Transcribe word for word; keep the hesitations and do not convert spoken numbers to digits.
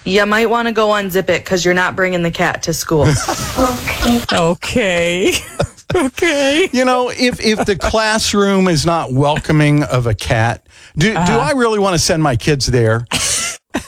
You might want to go unzip it because you're not bringing the cat to school. Okay. Okay. Okay. You know, if if the classroom is not welcoming of a cat, do, uh-huh. do I really want to send my kids there?